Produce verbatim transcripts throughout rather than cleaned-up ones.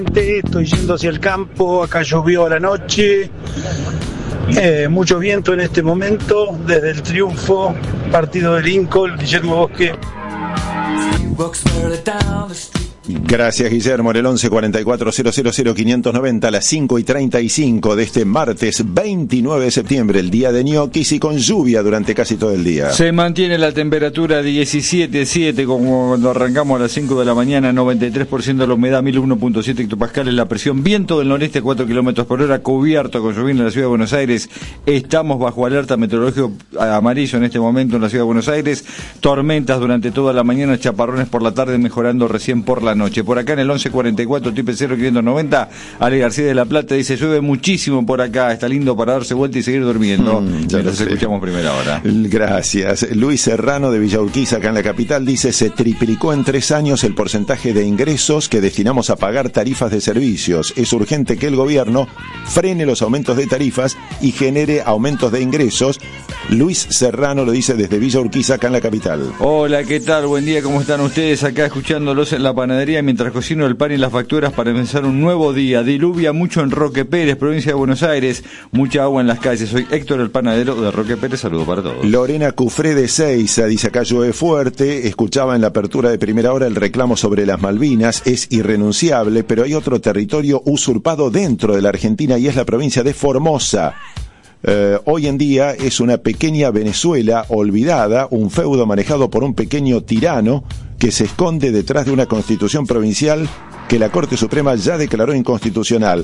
Estoy yendo hacia el campo, acá llovió a la noche, eh, mucho viento en este momento, desde el triunfo, partido de Lincoln, Guillermo Bosque. Gracias, Guillermo. En el once cuarenta y cuatro cero cero cero quinientos noventa a las cinco y treinta y cinco de este martes veintinueve de septiembre, el día de ñoquis y con lluvia durante casi todo el día. Se mantiene la temperatura diecisiete punto siete como cuando arrancamos a las cinco de la mañana, noventa y tres por ciento de la humedad, mil uno punto siete hectopascales la presión, viento del noreste a cuatro kilómetros por hora, cubierto con lluvia en la ciudad de Buenos Aires. Estamos bajo alerta meteorológico amarillo en este momento en la ciudad de Buenos Aires, tormentas durante toda la mañana, chaparrones por la tarde, mejorando recién por la noche. Por acá en el once cuarenta y cuatro, tipe cero quinientos noventa, Ale García de la Plata dice, llueve muchísimo por acá, está lindo para darse vuelta y seguir durmiendo. Mm, ya Mientras escuchamos primera hora. Gracias. Luis Serrano de Villa Urquiza, acá en la capital, dice, se triplicó en tres años el porcentaje de ingresos que destinamos a pagar tarifas de servicios. Es urgente que el gobierno frene los aumentos de tarifas y genere aumentos de ingresos. Luis Serrano lo dice desde Villa Urquiza, acá en la capital. Hola, ¿qué tal? Buen día, ¿cómo están ustedes? Acá escuchándolos en la panadería mientras cocino el pan y las facturas para empezar un nuevo día. Diluvia mucho en Roque Pérez, provincia de Buenos Aires, mucha agua en las calles. Soy Héctor, el panadero de Roque Pérez, saludo para todos. Lorena Cufré de Seiza dice, acá llueve fuerte, escuchaba en la apertura de primera hora el reclamo sobre las Malvinas, es irrenunciable, pero hay otro territorio usurpado dentro de la Argentina y es la provincia de Formosa. Uh, hoy en día es una pequeña Venezuela olvidada, un feudo manejado por un pequeño tirano que se esconde detrás de una constitución provincial que la Corte Suprema ya declaró inconstitucional.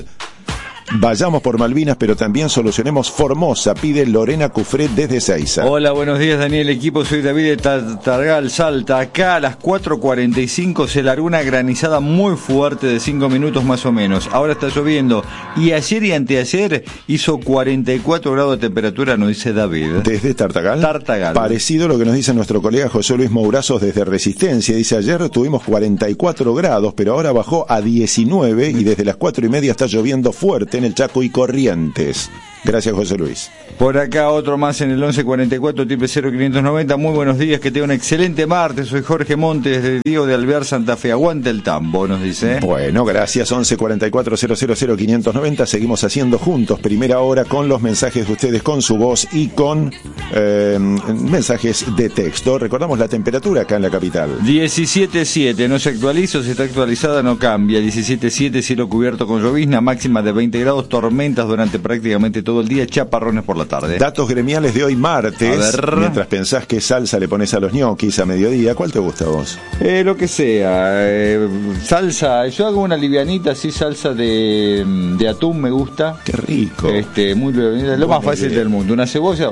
Vayamos por Malvinas, pero también solucionemos Formosa, pide Lorena Cufré desde Seiza. Hola, buenos días, Daniel, equipo, soy David de Tartagal, Salta. Acá a las cuatro cuarenta y cinco se largó una granizada muy fuerte de cinco minutos más o menos. Ahora está lloviendo y ayer y anteayer hizo cuarenta y cuatro grados de temperatura, nos dice David. ¿Desde Tartagal? Tartagal. Parecido a lo que nos dice nuestro colega José Luis Mourazos desde Resistencia. Dice, ayer tuvimos cuarenta y cuatro grados, pero ahora bajó a diecinueve y desde las cuatro y media está lloviendo fuerte en el Chaco y Corrientes. Gracias, José Luis. Por acá otro más en el once cuarenta y cuatro, tipe cero quinientos noventa. Muy buenos días, que tenga un excelente martes. Soy Jorge Montes, desde Diego de Alvear, Santa Fe. Aguante el tambo, nos dice. Bueno, gracias. once cuarenta y cuatro cero cero cero quinientos noventa. Seguimos haciendo juntos primera hora con los mensajes de ustedes, con su voz y con eh, mensajes de texto. Recordamos la temperatura acá en la capital. diecisiete punto siete, no se actualiza, si está actualizada no cambia. diecisiete punto siete, cielo cubierto con llovizna, máxima de veinte grados, tormentas durante prácticamente todo el día, chaparrones por la tarde. Datos gremiales de hoy martes. Mientras pensás qué salsa le pones a los ñoquis a mediodía, ¿cuál te gusta a vos? Eh, lo que sea. Eh, salsa, yo hago una livianita así, salsa de, de atún me gusta. Qué rico. Este, muy livianita, lo más fácil idea del mundo. Una cebolla.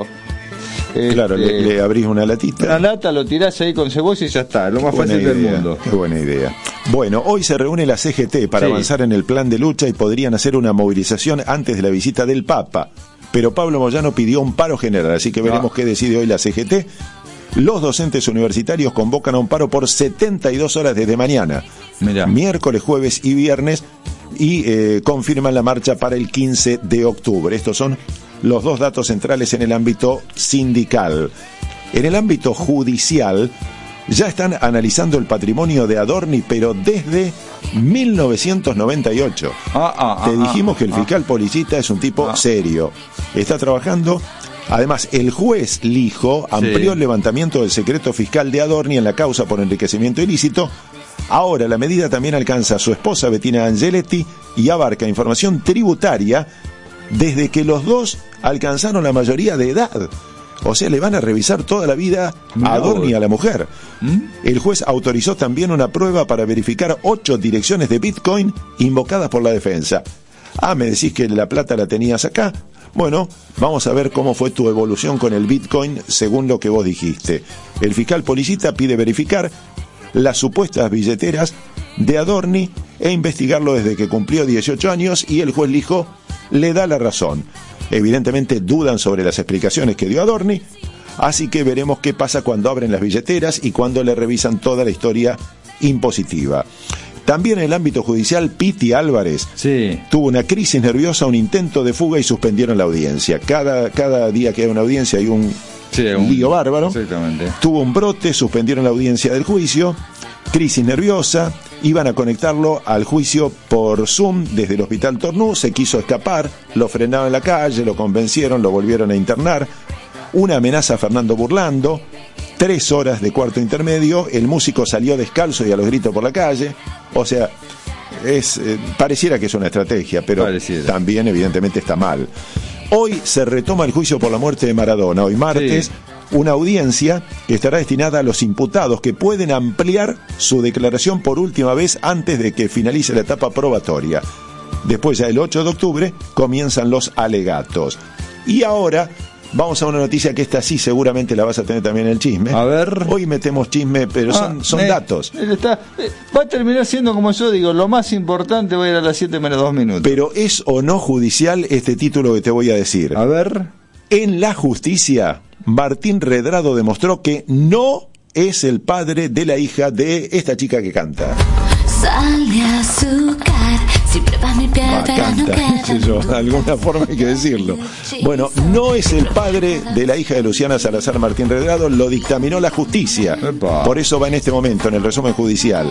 Claro, este, le, le abrís una latita. Una lata, lo tirás ahí con cebolla y ya está, lo más buena fácil idea, del mundo. Qué buena idea. Bueno, hoy se reúne la C G T para sí. avanzar en el plan de lucha y podrían hacer una movilización antes de la visita del Papa. Pero Pablo Moyano pidió un paro general, así que veremos ah. qué decide hoy la C G T. Los docentes universitarios convocan a un paro por setenta y dos horas desde mañana. Mirá. Miércoles, jueves y viernes, y eh, confirman la marcha para el quince de octubre. Estos son los dos datos centrales en el ámbito sindical. En el ámbito judicial, ya están analizando el patrimonio de Adorni, pero desde mil novecientos noventa y ocho. Ah, ah, Te ah, dijimos ah, que el fiscal ah, policita es un tipo ah. serio. Está trabajando. Además, el juez Lijo amplió sí. el levantamiento del secreto fiscal de Adorni en la causa por enriquecimiento ilícito. Ahora la medida también alcanza a su esposa Bettina Angeletti y abarca información tributaria desde que los dos alcanzaron la mayoría de edad. O sea, le van a revisar toda la vida a Adorni y a la mujer. ¿Mm? El juez autorizó también una prueba para verificar ocho direcciones de Bitcoin invocadas por la defensa. Ah, me decís que la plata la tenías acá. Bueno, vamos a ver cómo fue tu evolución con el Bitcoin según lo que vos dijiste. El fiscal policita pide verificar las supuestas billeteras de Adorni e investigarlo desde que cumplió dieciocho años, y el juez Lijo le da la razón. Evidentemente dudan sobre las explicaciones que dio Adorni, así que veremos qué pasa cuando abren las billeteras y cuando le revisan toda la historia impositiva. También en el ámbito judicial, Piti Álvarez sí. tuvo una crisis nerviosa, un intento de fuga y suspendieron la audiencia. Cada, cada día que hay una audiencia hay un, sí, un lío bárbaro. Exactamente. Tuvo un brote, suspendieron la audiencia del juicio, crisis nerviosa. iban a conectarlo al juicio por Zoom desde el hospital Tornú, se quiso escapar, lo frenaron en la calle, lo convencieron, lo volvieron a internar, una amenaza a Fernando Burlando, tres horas de cuarto intermedio, el músico salió descalzo y a los gritos por la calle, o sea, es eh, pareciera que es una estrategia, pero pareciera. También evidentemente está mal. Hoy se retoma el juicio por la muerte de Maradona, hoy martes, sí. Una audiencia que estará destinada a los imputados que pueden ampliar su declaración por última vez antes de que finalice la etapa probatoria. Después, ya el ocho de octubre, comienzan los alegatos. Y ahora vamos a una noticia que esta sí seguramente la vas a tener también en el chisme. A ver. Hoy metemos chisme, pero ah, son, son eh, datos. Él está, eh, va a terminar siendo, como yo digo, lo más importante va a ir a las siete menos dos minutos. Pero ¿es o no judicial este título que te voy a decir? A ver. En la justicia, Martín Redrado demostró que no es el padre de la hija de esta chica que canta. Sal de azúcar, si pruebas mi piel, pero no queda yo, de alguna forma hay que decirlo. Bueno, no es el padre de la hija de Luciana Salazar Martín Redrado, lo dictaminó la justicia. Epa. Por eso va en este momento en el resumen judicial.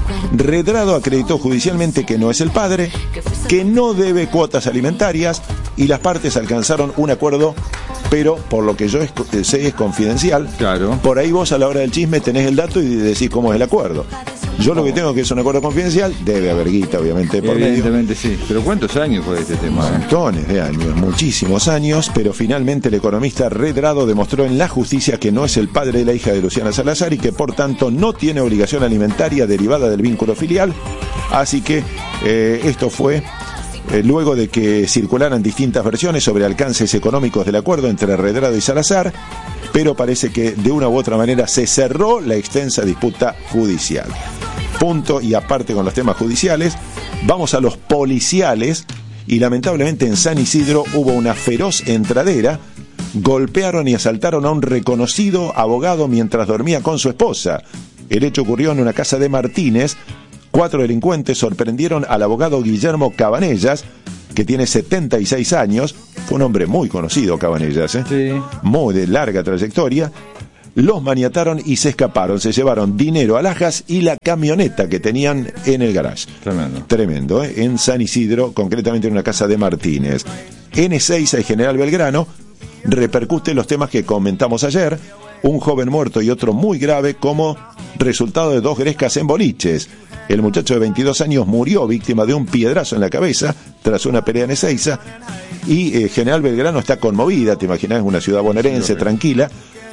Redrado acreditó judicialmente que no es el padre, que no debe cuotas alimentarias y las partes alcanzaron un acuerdo, pero por lo que yo es, sé es confidencial. Claro. Por ahí vos a la hora del chisme tenés el dato y decís cómo es el acuerdo. Yo lo que tengo que es un acuerdo confidencial, debe haber guita, obviamente, por evidentemente medio. Sí. Pero ¿cuántos años fue este tema? Montones de años, muchísimos años, pero finalmente el economista Redrado demostró en la justicia que no es el padre de la hija de Luciana Salazar y que por tanto no tiene obligación alimentaria derivada del vínculo filial. Así que eh, esto fue eh, luego de que circularan distintas versiones sobre alcances económicos del acuerdo entre Redrado y Salazar, pero parece que de una u otra manera se cerró la extensa disputa judicial. Punto y aparte con los temas judiciales, vamos a los policiales y lamentablemente en San Isidro hubo una feroz entradera, golpearon y asaltaron a un reconocido abogado mientras dormía con su esposa. El hecho ocurrió en una casa de Martínez. Cuatro delincuentes sorprendieron al abogado Guillermo Cabanellas, que tiene setenta y seis años, fue un hombre muy conocido Cabanellas, ¿eh? Sí. Muy de larga trayectoria. Los maniataron y se escaparon, se llevaron dinero, alhajas y la camioneta que tenían en el garage. Tremendo. Tremendo, ¿eh? En San Isidro, concretamente en una casa de Martínez. En Ezeiza y General Belgrano repercute los temas que comentamos ayer, un joven muerto y otro muy grave como resultado de dos grescas en boliches. El muchacho de veintidós años murió víctima de un piedrazo en la cabeza tras una pelea en Ezeiza y eh, General Belgrano está conmovida, te imaginas, es una ciudad bonaerense, tranquila,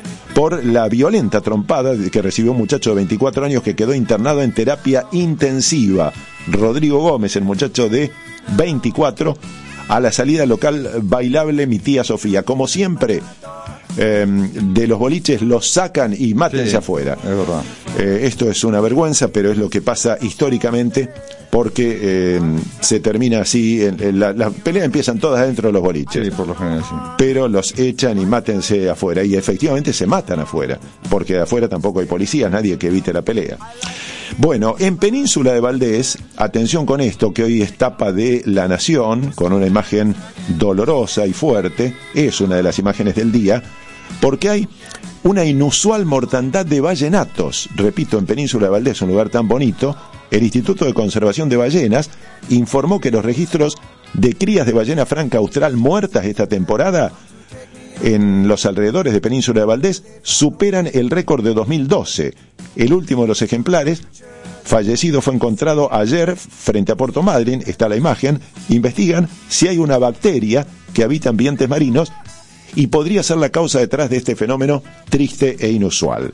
por la violenta trompada que recibió un muchacho de veinticuatro años que quedó internado en terapia intensiva. Rodrigo Gómez, el muchacho de veinticuatro, a la salida local bailable Mi Tía Sofía. Como siempre, eh, de los boliches los sacan y mátense sí, afuera. Es verdad. Eh, esto es una vergüenza, pero es lo que pasa históricamente, porque eh, se termina así, en, en la, las peleas empiezan todas dentro de los boliches. Sí, por lo general, sí. Pero los echan y mátense afuera, y efectivamente se matan afuera, porque de afuera tampoco hay policías, nadie que evite la pelea. Bueno, en Península de Valdés, atención con esto, que hoy es tapa de La Nación, con una imagen dolorosa y fuerte, es una de las imágenes del día, porque hay una inusual mortandad de ballenatos. Repito, en Península de Valdés, un lugar tan bonito, el Instituto de Conservación de Ballenas informó que los registros de crías de ballena franca austral muertas esta temporada en los alrededores de Península de Valdés superan el récord de dos mil doce. El último de los ejemplares fallecido fue encontrado ayer frente a Puerto Madryn, está la imagen. Investigan si hay una bacteria que habita ambientes marinos y podría ser la causa detrás de este fenómeno triste e inusual.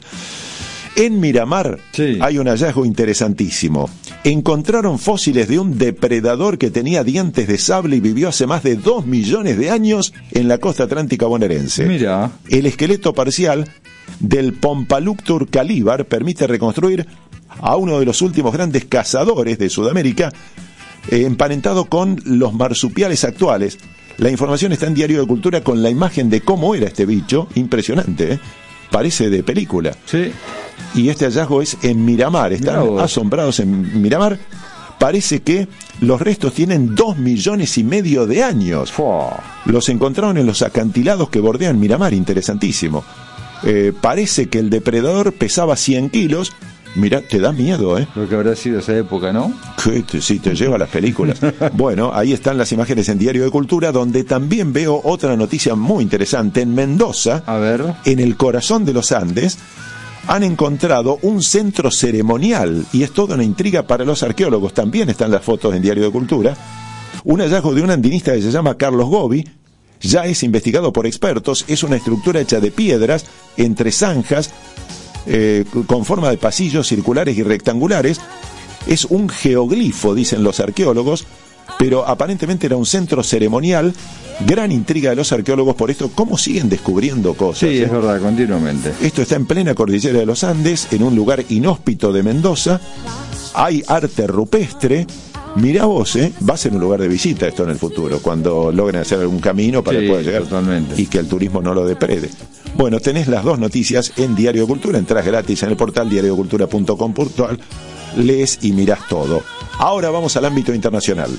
En Miramar sí. Hay un hallazgo interesantísimo. Encontraron fósiles de un depredador que tenía dientes de sable y vivió hace más de dos millones de años en la costa atlántica bonaerense. Mira. El esqueleto parcial del Pompaluctur calíbar permite reconstruir a uno de los últimos grandes cazadores de Sudamérica, eh, emparentado con los marsupiales actuales. La información está en Diario de Cultura con la imagen de cómo era este bicho. Impresionante, ¿eh? Parece de película. Sí. Y este hallazgo es en Miramar. Están asombrados en Miramar. Parece que los restos tienen dos millones y medio de años. Oh. Los encontraron en los acantilados que bordean Miramar. Interesantísimo. Eh, parece que el depredador pesaba cien kilos Mirá, te da miedo, ¿eh? Lo que habrá sido esa época, ¿no? Que te, sí, te lleva a las películas. Bueno, ahí están las imágenes en Diario de Cultura, donde también veo otra noticia muy interesante. En Mendoza, a ver, en el corazón de los Andes, han encontrado un centro ceremonial, y es toda una intriga para los arqueólogos. También están las fotos en Diario de Cultura. Un hallazgo de un andinista que se llama Carlos Gobi, ya es investigado por expertos. Es una estructura hecha de piedras, entre zanjas, eh, con forma de pasillos circulares y rectangulares. Es un geoglifo, dicen los arqueólogos, pero aparentemente era un centro ceremonial. Gran intriga de los arqueólogos por esto. ¿Cómo siguen descubriendo cosas? Sí, eh? es verdad, continuamente. Esto está en plena cordillera de los Andes, en un lugar inhóspito de Mendoza. Hay arte rupestre. Mirá vos, ¿eh? Va a ser un lugar de visita esto en el futuro, cuando logren hacer algún camino para sí, que pueda llegar totalmente. Y que el turismo no lo deprede. Bueno, tenés las dos noticias en Diario de Cultura. Entrás gratis en el portal diario de cultura punto com punto a r, lees y mirás todo. Ahora vamos al ámbito internacional.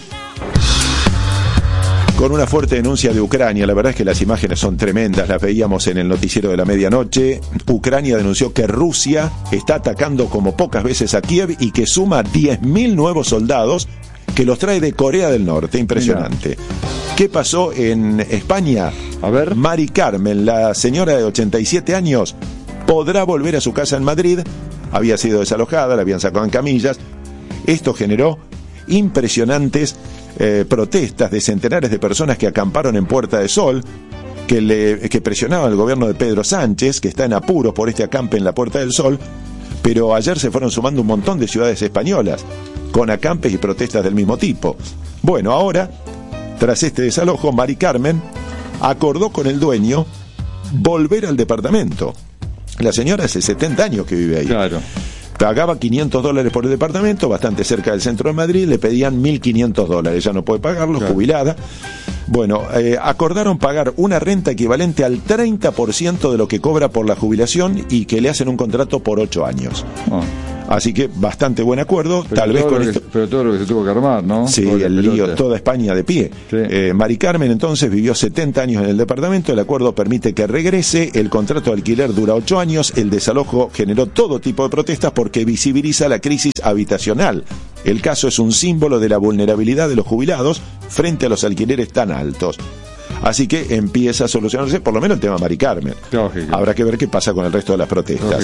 Con una fuerte denuncia de Ucrania. La verdad es que las imágenes son tremendas, las veíamos en el noticiero de la medianoche. Ucrania denunció que Rusia está atacando como pocas veces a Kiev y que suma diez mil nuevos soldados que los trae de Corea del Norte. Impresionante. Mira. ¿Qué pasó en España? A ver. Mari Carmen, la señora de ochenta y siete años, podrá volver a su casa en Madrid. Había sido desalojada, la habían sacado en camillas. Esto generó impresionantes eh, protestas de centenares de personas que acamparon en Puerta de Sol, que, le, que presionaban al gobierno de Pedro Sánchez, que está en apuros por este acampe en la Puerta del Sol. Pero ayer se fueron sumando un montón de ciudades españolas con acampes y protestas del mismo tipo. Bueno, ahora, tras este desalojo, Mari Carmen acordó con el dueño volver al departamento. La señora hace setenta años que vive ahí. Claro. Pagaba quinientos dólares por el departamento, bastante cerca del centro de Madrid. Le pedían mil quinientos dólares. Ya no puede pagarlo, claro. Jubilada. Bueno, eh, acordaron pagar una renta equivalente al treinta por ciento de lo que cobra por la jubilación y que le hacen un contrato por ocho años. Oh. Así que bastante buen acuerdo. Pero Tal vez con que, esto... Pero todo lo que se tuvo que armar, ¿no? Sí, todo el lío, pelote. Toda España de pie. Sí. Eh, Mari Carmen entonces vivió setenta años en el departamento. El acuerdo permite que regrese. El contrato de alquiler dura ocho años. El desalojo generó todo tipo de protestas porque visibiliza la crisis habitacional. El caso es un símbolo de la vulnerabilidad de los jubilados frente a los alquileres tan altos. Así que empieza a solucionarse por lo menos el tema Mari Carmen. Lógico. Habrá que ver qué pasa con el resto de las protestas.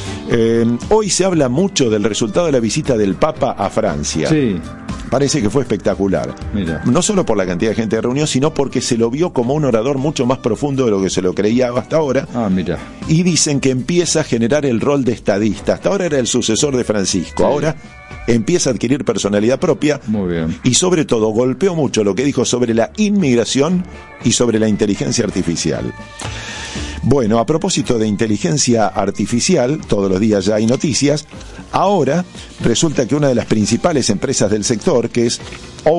Eh, hoy se habla mucho del resultado de la visita del Papa a Francia. Sí. Parece que fue espectacular. Mira. No solo por la cantidad de gente que reunió, sino porque se lo vio como un orador mucho más profundo de lo que se lo creía hasta ahora. Ah, mira. Y dicen que empieza a generar el rol de estadista. Hasta ahora era el sucesor de Francisco. Sí. Ahora empieza a adquirir personalidad propia. Muy bien. Y sobre todo golpeó mucho lo que dijo sobre la inmigración y sobre la inteligencia artificial. Bueno, a propósito de inteligencia artificial, todos los días ya hay noticias. Ahora resulta que una de las principales empresas del sector, que es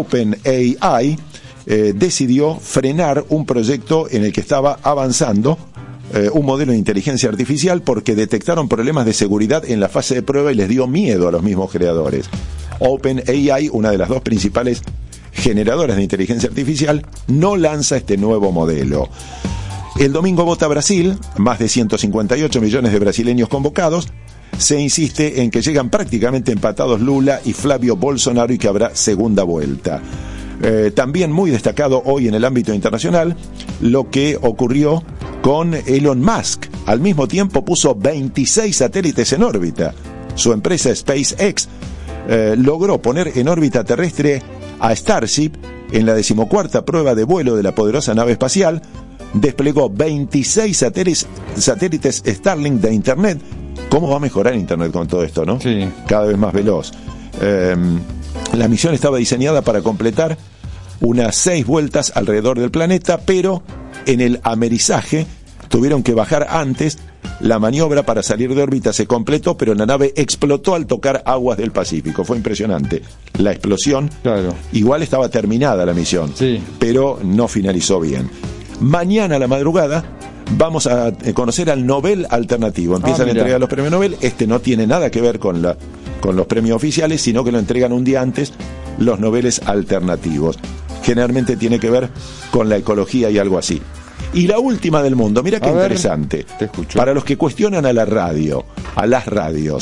OpenAI, eh, decidió frenar un proyecto en el que estaba avanzando eh, un modelo de inteligencia artificial porque detectaron problemas de seguridad en la fase de prueba y les dio miedo a los mismos creadores. OpenAI, una de las dos principales generadoras de inteligencia artificial, no lanza este nuevo modelo. El domingo vota Brasil, más de ciento cincuenta y ocho millones de brasileños convocados. Se insiste en que llegan prácticamente empatados Lula y Flavio Bolsonaro y que habrá segunda vuelta. Eh, también muy destacado hoy en el ámbito internacional lo que ocurrió con Elon Musk. Al mismo tiempo puso veintiséis satélites en órbita. Su empresa SpaceX eh, logró poner en órbita terrestre a Starship en la decimocuarta prueba de vuelo de la poderosa nave espacial. Desplegó veintiséis satélites, satélites Starlink de Internet. ¿Cómo va a mejorar Internet con todo esto, no? Sí. Cada vez más veloz. Eh, la misión estaba diseñada para completar unas seis vueltas alrededor del planeta, pero en el amerizaje tuvieron que bajar antes. La maniobra para salir de órbita se completó, pero la nave explotó al tocar aguas del Pacífico. Fue impresionante. La explosión, claro. Igual estaba terminada la misión, sí. Pero no finalizó bien. Mañana a la madrugada vamos a conocer al Nobel alternativo. Empiezan ah, a entregar los premios Nobel. Este no tiene nada que ver con, la, con los premios oficiales, sino que lo entregan un día antes, los Nobeles alternativos. Generalmente tiene que ver con la ecología y algo así. Y la última del mundo, mira qué a interesante. Ver, te escucho. Para los que cuestionan a la radio, a las radios,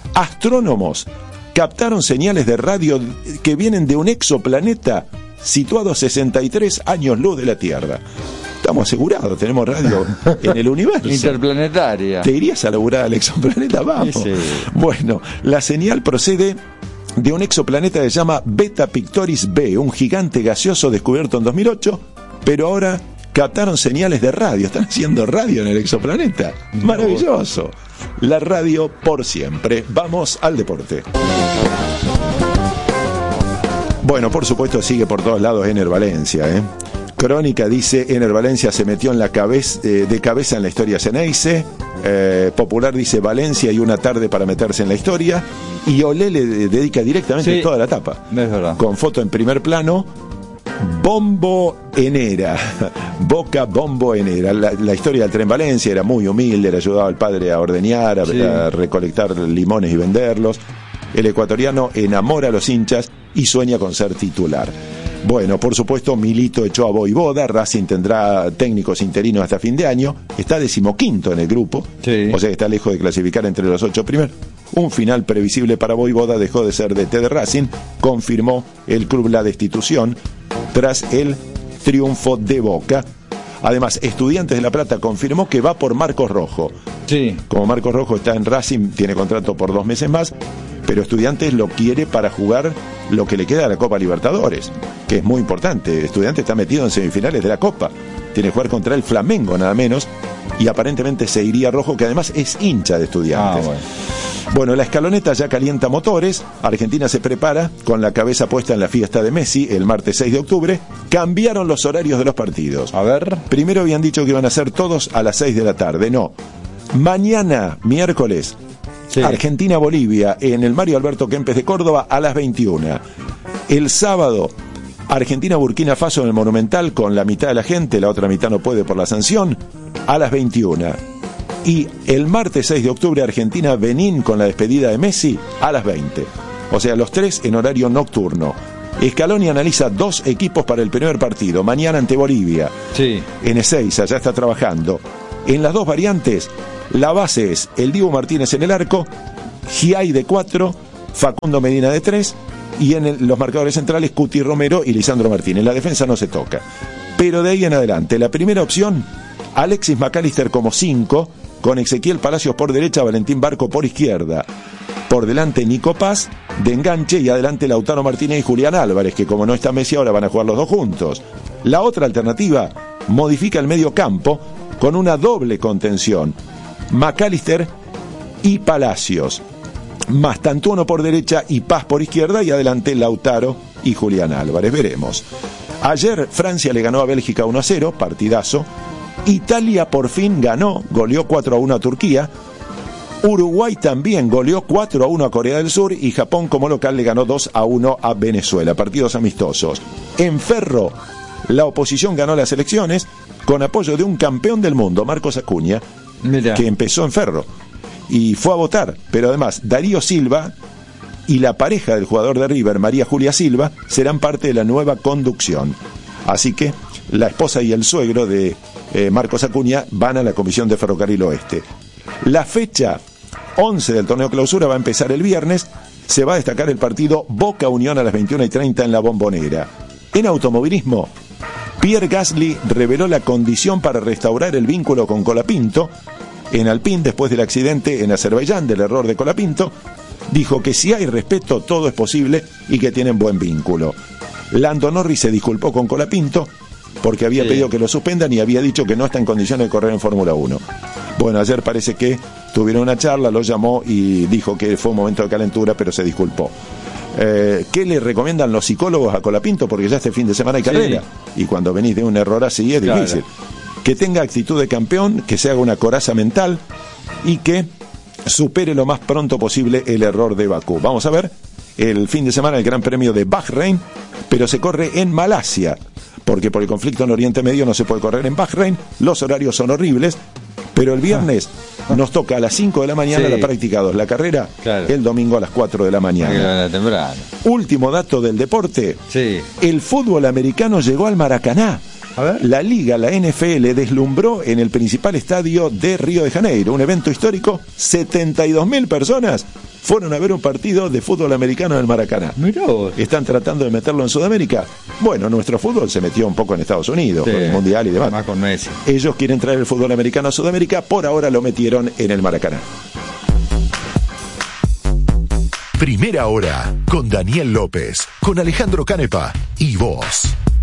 Astrónomos captaron señales de radio que vienen de un exoplaneta situado a sesenta y tres años luz de la Tierra. Estamos asegurados, tenemos radio en el universo. Interplanetaria. ¿Te irías a laburar al exoplaneta? Vamos. Sí, sí. Bueno, la señal procede de un exoplaneta que se llama Beta Pictoris B, un gigante gaseoso descubierto en dos mil ocho, pero ahora captaron señales de radio. Están haciendo radio en el exoplaneta. Maravilloso. La radio por siempre. Vamos al deporte. Bueno, por supuesto sigue por todos lados Ener Valencia, ¿eh? Crónica dice, Ener Valencia se metió en la cabeza, eh, de cabeza en la historia Ceneice. Eh, Popular dice, Valencia y una tarde para meterse en la historia. Y Olé le dedica directamente sí, toda la tapa. Es verdad. Con foto en primer plano. Bombo Enera, Boca Bombo Enera. La, la historia del Tren Valencia era muy humilde, le ayudaba al padre a ordeñar, a, sí. a recolectar limones y venderlos. El ecuatoriano enamora a los hinchas y sueña con ser titular. Bueno, por supuesto, Milito echó a Voivoda, Racing tendrá técnicos interinos hasta fin de año, está decimoquinto en el grupo, sí. O sea que está lejos de clasificar entre los ocho primeros. Un final previsible para Voivoda, dejó de ser D T de Racing, confirmó el club la destitución tras el triunfo de Boca. Además, Estudiantes de La Plata confirmó que va por Marcos Rojo. Sí. Como Marcos Rojo está en Racing, tiene contrato por dos meses más, pero Estudiantes lo quiere para jugar lo que le queda a la Copa Libertadores, que es muy importante. Estudiantes está metido en semifinales de la Copa, tiene que jugar contra el Flamengo nada menos, y aparentemente se iría Rojo, que además es hincha de Estudiantes. Ah, bueno. Bueno, la escaloneta ya calienta motores. Argentina se prepara con la cabeza puesta en la fiesta de Messi el martes seis de octubre. Cambiaron los horarios de los partidos. A ver. Primero habían dicho que iban a ser todos a las seis de la tarde. No. Mañana, miércoles, sí. Argentina-Bolivia en el Mario Alberto Kempes de Córdoba a las veintiuna. El sábado, Argentina-Burkina Faso en el Monumental con la mitad de la gente, la otra mitad no puede por la sanción, a las veintiuna. Y el martes seis de octubre, Argentina-Benín con la despedida de Messi a las veinte. O sea, los tres en horario nocturno. Scaloni analiza dos equipos para el primer partido. Mañana ante Bolivia. Sí. En Ezeiza ya está trabajando. En las dos variantes, la base es el Dibu Martínez en el arco, Giai de cuatro, Facundo Medina de tres, y en el, los marcadores centrales, Cuti Romero y Lisandro Martínez. La defensa no se toca. Pero de ahí en adelante, la primera opción, Alexis McAllister como cinco, con Ezequiel Palacios por derecha, Valentín Barco por izquierda. Por delante Nico Paz, de enganche, y adelante Lautaro Martínez y Julián Álvarez, que como no está Messi ahora van a jugar los dos juntos. La otra alternativa modifica el medio campo con una doble contención, McAllister y Palacios, más Tantuono por derecha y Paz por izquierda, y adelante Lautaro y Julián Álvarez. Veremos. Ayer Francia le ganó a Bélgica uno a cero, partidazo. Italia por fin ganó, goleó cuatro a uno a Turquía. Uruguay también goleó cuatro a uno a Corea del Sur, y Japón como local le ganó dos a uno a Venezuela. Partidos amistosos. En Ferro, la oposición ganó las elecciones con apoyo de un campeón del mundo, Marcos Acuña, Mira. que empezó en Ferro y fue a votar. Pero además, Darío Silva y la pareja del jugador de River, María Julia Silva, serán parte de la nueva conducción. Así que la esposa y el suegro de eh, Marcos Acuña van a la Comisión de Ferrocarril Oeste. La fecha once del torneo clausura va a empezar el viernes. Se va a destacar el partido Boca Unión a las veintiuna y treinta en la Bombonera. En automovilismo, Pierre Gasly reveló la condición para restaurar el vínculo con Colapinto. En Alpine, después del accidente en Azerbaiyán, del error de Colapinto, dijo que si hay respeto todo es posible y que tienen buen vínculo. Lando Norris se disculpó con Colapinto porque había sí. pedido que lo suspendan y había dicho que no está en condiciones de correr en Fórmula uno. Bueno, ayer parece que tuvieron una charla, lo llamó y dijo que fue un momento de calentura, pero se disculpó. Eh, ¿Qué le recomiendan los psicólogos a Colapinto? Porque ya este fin de semana hay carrera, sí. y cuando venís de un error así es claro. difícil. Que tenga actitud de campeón, que se haga una coraza mental y que supere lo más pronto posible el error de Bakú. Vamos a ver el fin de semana el Gran Premio de Bahrein, pero se corre en Malasia, porque por el conflicto en Oriente Medio no se puede correr en Bahrein. Los horarios son horribles, pero el viernes ah. nos toca a las cinco de la mañana sí. la práctica dos, la carrera, claro. el domingo a las cuatro de la mañana. Último dato del deporte, sí. el fútbol americano llegó al Maracaná. A ver. La Liga, la N F L, deslumbró en el principal estadio de Río de Janeiro, un evento histórico, setenta y dos mil personas fueron a ver un partido de fútbol americano en el Maracaná. Mirá vos. ¿Están tratando de meterlo en Sudamérica? Bueno, nuestro fútbol se metió un poco en Estados Unidos, Sí, con el Mundial y demás. Más con Messi. Ellos quieren traer el fútbol americano a Sudamérica, por ahora lo metieron en el Maracaná. Primera hora, con Daniel López, con Alejandro Canepa y vos.